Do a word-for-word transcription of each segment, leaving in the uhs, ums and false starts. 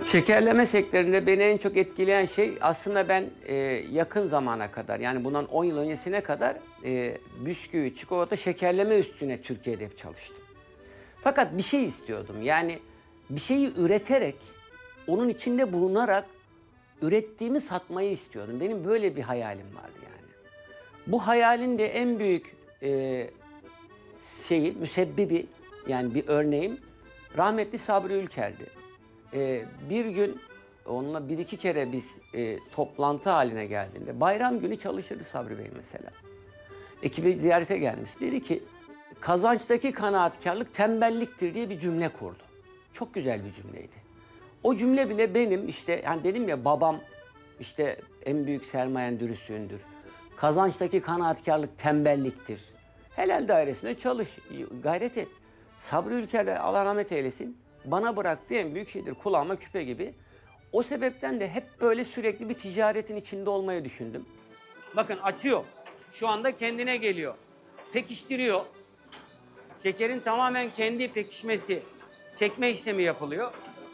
Şekerleme sektöründe beni en çok etkileyen şey aslında ben e, yakın zamana kadar yani bundan on yıl öncesine kadar e, bisküvi, çikolata, şekerleme üstüne Türkiye'de hep çalıştım. Fakat bir şey istiyordum yani bir şeyi üreterek, onun içinde bulunarak ürettiğimi satmayı istiyordum. Benim böyle bir hayalim vardı yani. Bu hayalin de en büyük e, şeyi, müsebbibi yani bir örneğim rahmetli Sabri Ülker'di. Ee, bir gün onunla bir iki kere biz e, toplantı haline geldiğinde bayram günü çalışırdı Sabri Bey mesela. Ekibi ziyarete gelmiş. Dedi ki kazançtaki kanaatkarlık tembelliktir diye bir cümle kurdu. Çok güzel bir cümleydi. O cümle bile benim işte yani dedim ya babam işte en büyük sermayen dürüstlüğündür. Kazançtaki kanaatkarlık tembelliktir. Helal dairesinde çalış, gayret et. Sabri Ülker de Allah rahmet eylesin bana bıraktığı en büyük şeydir. Kulağıma küpe gibi. O sebepten de hep böyle sürekli bir ticaretin içinde olmayı düşündüm. Bakın açıyor. Şu anda kendine geliyor. Pekiştiriyor. Şekerin tamamen kendi pekişmesi, çekme işlemi yapılıyor.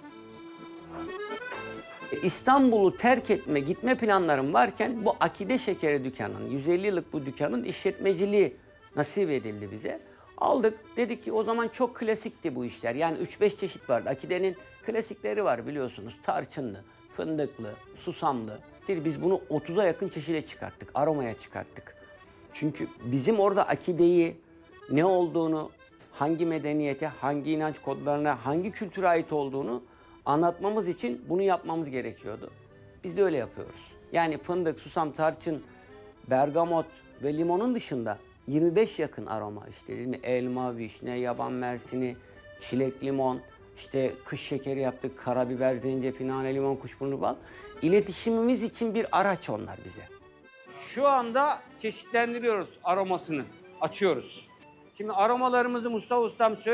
İstanbul'u terk etme, gitme planlarım varken bu Akide Şekeri dükkanının, yüz elli yıllık bu dükkanın işletmeciliği nasip edildi bize. Aldık, dedik ki o zaman çok klasikti bu işler. Yani üç beş çeşit vardı. Akide'nin klasikleri var biliyorsunuz. Tarçınlı, fındıklı, susamlı. Biz bunu otuza yakın çeşide çıkarttık, aromaya çıkarttık. Çünkü bizim orada Akide'yi ne olduğunu, hangi medeniyete, hangi inanç kodlarına, hangi kültüre ait olduğunu anlatmamız için bunu yapmamız gerekiyordu. Biz de öyle yapıyoruz. Yani fındık, susam, tarçın, bergamot ve limonun dışında yirmi beş yakın aroma işte değil mi? Elma, vişne, yaban mersini, çilek, limon, işte kış şekeri yaptık, karabiber, zencefil, nane, limon, kuşburnu bal. İletişimimiz için bir araç onlar bize. Şu anda çeşitlendiriyoruz aromasını, açıyoruz. Şimdi aromalarımızı Mustafa Ustam söylüyor.